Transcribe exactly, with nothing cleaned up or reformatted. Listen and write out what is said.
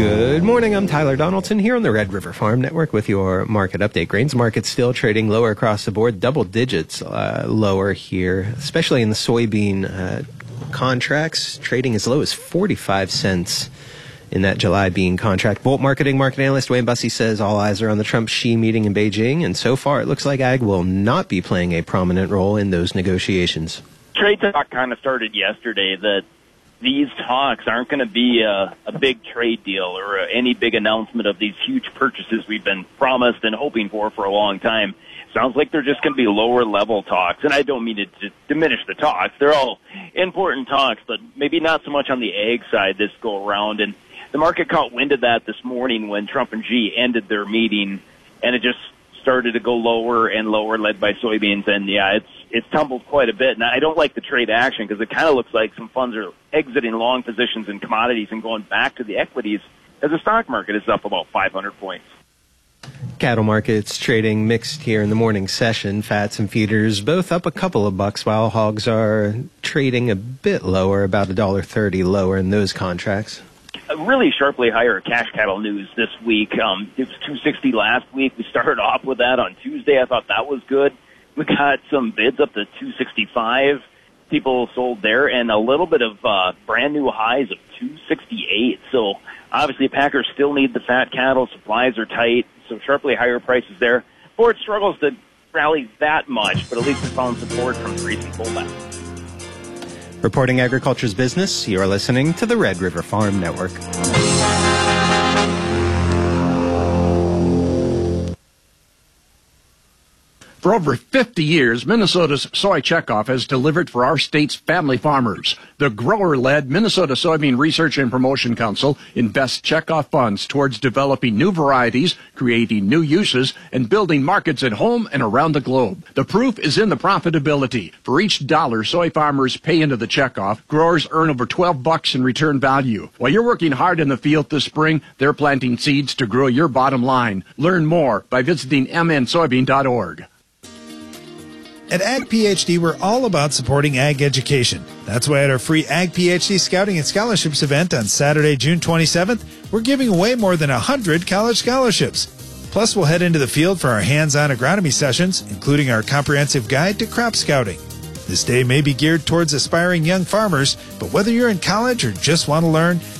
Good morning, I'm Tyler Donaldson here on the Red River Farm Network with your market update. Grains market still trading lower across the board, double digits uh, lower here, especially in the soybean uh, contracts, trading as low as forty-five cents in that July bean contract. Bolt Marketing market analyst Wayne Bussey says all eyes are on the Trump-Xi meeting in Beijing, and so far it looks like ag will not be playing a prominent role in those negotiations. Trade talk kind of started yesterday that these talks aren't going to be a, a big trade deal or a, any big announcement of these huge purchases we've been promised and hoping for for a long time. Sounds like they're just going to be lower level talks, and I don't mean it to diminish the talks. They're all important talks, but maybe not so much on the ag side this go around. And the market caught wind of that this morning when Trump and Xi ended their meeting, and it just started to go lower and lower, led by soybeans. And yeah, it's it's tumbled quite a bit. And I don't like the trade action because it kind of looks like some funds are exiting long positions in commodities and going back to the equities as the stock market is up about five hundred points. Cattle markets trading mixed here in the morning session. Fats and feeders both up a couple of bucks, while hogs are trading a bit lower, about a dollar thirty lower in those contracts. Really sharply higher cash cattle news this week. Um, it was two sixty last week. We started off with that on Tuesday. I thought that was good. We got some bids up to two sixty-five. People sold there, and a little bit of uh, brand new highs of two sixty-eight. So obviously packers still need the fat cattle. Supplies are tight, so sharply higher prices there. Ford struggles to rally that much, but at least it found support from the recent pullback. Reporting agriculture's business, you're listening to the Red River Farm Network. For over fifty years, Minnesota's Soy Checkoff has delivered for our state's family farmers. The grower-led Minnesota Soybean Research and Promotion Council invests checkoff funds towards developing new varieties, creating new uses, and building markets at home and around the globe. The proof is in the profitability. For each dollar soy farmers pay into the checkoff, growers earn over twelve bucks in return value. While you're working hard in the field this spring, they're planting seeds to grow your bottom line. Learn more by visiting m n soybean dot org. At Ag PhD, we're all about supporting ag education. That's why at our free Ag PhD Scouting and Scholarships event on Saturday, June twenty-seventh, we're giving away more than one hundred college scholarships. Plus, we'll head into the field for our hands-on agronomy sessions, including our comprehensive guide to crop scouting. This day may be geared towards aspiring young farmers, but whether you're in college or just want to learn,